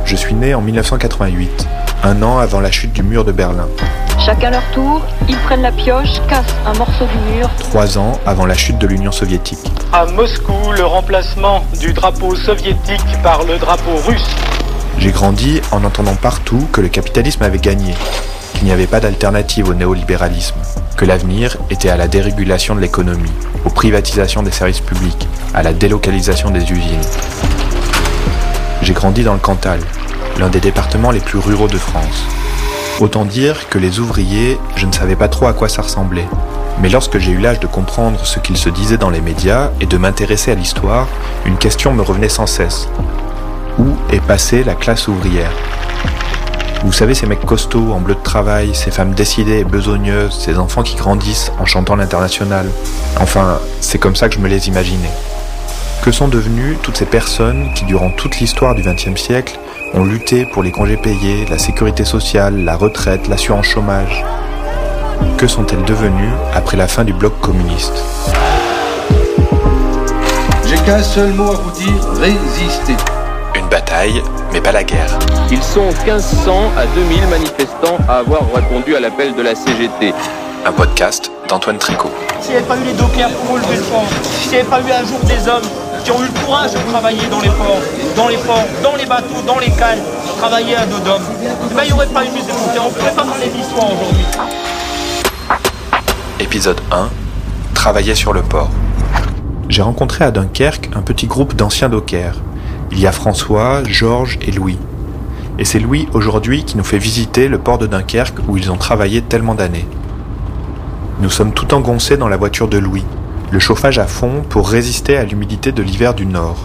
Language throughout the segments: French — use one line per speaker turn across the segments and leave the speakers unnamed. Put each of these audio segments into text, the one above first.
Je suis né en 1988, un an avant la chute du mur de Berlin.
Chacun leur tour, ils prennent la pioche, cassent un morceau du mur.
3 ans avant la chute de l'Union soviétique.
À Moscou, le remplacement du drapeau soviétique par le drapeau russe.
J'ai grandi en entendant partout que le capitalisme avait gagné, qu'il n'y avait pas d'alternative au néolibéralisme, que l'avenir était à la dérégulation de l'économie, aux privatisations des services publics, à la délocalisation des usines. J'ai grandi dans le Cantal, l'un des départements les plus ruraux de France. Autant dire que les ouvriers, je ne savais pas trop à quoi ça ressemblait. Mais lorsque j'ai eu l'âge de comprendre ce qu'il se disait dans les médias et de m'intéresser à l'histoire, une question me revenait sans cesse. Où est passée la classe ouvrière ? Vous savez, ces mecs costauds en bleu de travail, ces femmes décidées et besogneuses, ces enfants qui grandissent en chantant l'international. Enfin, c'est comme ça que je me les imaginais. Que sont devenues toutes ces personnes qui, durant toute l'histoire du XXe siècle, ont lutté pour les congés payés, la sécurité sociale, la retraite, l'assurance chômage ? Que sont-elles devenues après la fin du bloc communiste ?
J'ai qu'un seul mot à vous dire, résister.
Une bataille, mais pas la guerre.
Ils sont 1500 à 2000 manifestants à avoir répondu à l'appel de la CGT.
Un podcast d'Antoine Tricot.
S'il n'y avait pas eu les dockers pour relever le port, s'il n'y avait pas eu un jour des hommes qui ont eu le courage de travailler dans les ports, dans les bateaux, dans les cales, travailler à dos d'hommes, il n'y aurait pas eu musée de on ne pourrait pas parler d'histoire aujourd'hui.
Épisode 1. Travailler sur le port. J'ai rencontré à Dunkerque un petit groupe d'anciens dockers. Il y a François, Georges et Louis. Et c'est Louis aujourd'hui qui nous fait visiter le port de Dunkerque où ils ont travaillé tellement d'années. Nous sommes tout engoncés dans la voiture de Louis, le chauffage à fond pour résister à l'humidité de l'hiver du Nord.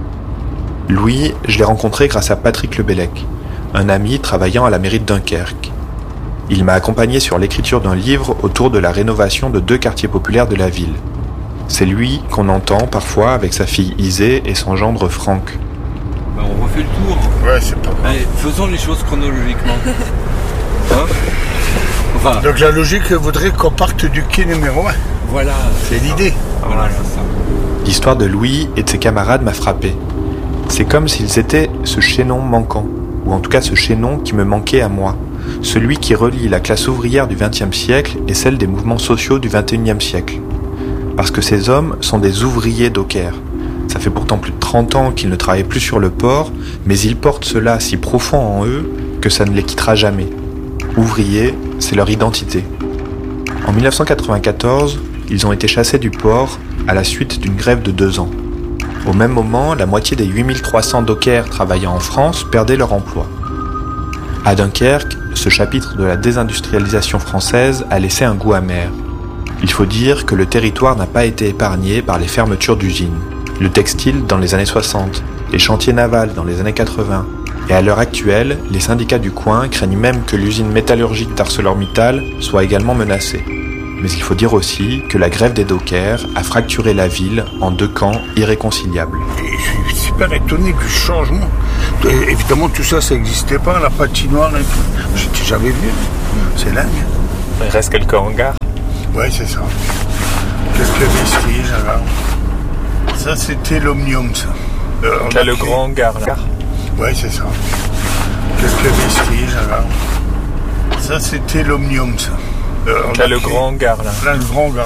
Louis, je l'ai rencontré grâce à Patrick Lebellec, un ami travaillant à la mairie de Dunkerque. Il m'a accompagné sur l'écriture d'un livre autour de la rénovation de 2 quartiers populaires de la ville. C'est lui qu'on entend parfois avec sa fille Isée et son gendre Franck.
On refait le tour.
Ouais, c'est pas grave.
Allez, faisons les choses chronologiquement. Hein enfin,
donc la logique voudrait qu'on parte du quai numéro 1.
Voilà.
C'est l'idée.
Voilà, c'est ça.
L'histoire de Louis et de ses camarades m'a frappé. C'est comme s'ils étaient ce chaînon manquant, ou en tout cas ce chaînon qui me manquait à moi, celui qui relie la classe ouvrière du XXe siècle et celle des mouvements sociaux du XXIe siècle. Parce que ces hommes sont des ouvriers dockers. Ça fait pourtant plus de 30 ans qu'ils ne travaillent plus sur le port, mais ils portent cela si profond en eux que ça ne les quittera jamais. Ouvriers, c'est leur identité. En 1994, ils ont été chassés du port à la suite d'une grève de 2 ans. Au même moment, la moitié des 8300 dockers travaillant en France perdaient leur emploi. À Dunkerque, ce chapitre de la désindustrialisation française a laissé un goût amer. Il faut dire que le territoire n'a pas été épargné par les fermetures d'usines. Le textile dans les années 60, les chantiers navals dans les années 80. Et à l'heure actuelle, les syndicats du coin craignent même que l'usine métallurgique d'ArcelorMittal soit également menacée. Mais il faut dire aussi que la grève des dockers a fracturé la ville en 2 camps irréconciliables.
Et je suis super étonné du changement. Évidemment, tout ça n'existait pas, la patinoire et tout. J'étais jamais vu. C'est dingue.
Il reste quelques hangars.
Ouais, c'est ça. Quelques vestiges, là. Ça, c'était l'Omnium, ça.
Là, le grand hangar, là.
Ouais, c'est ça. Quelques vestiges, là. Ça, c'était l'Omnium, ça.
Là, le grand hangar, là.
Là, le grand hangar.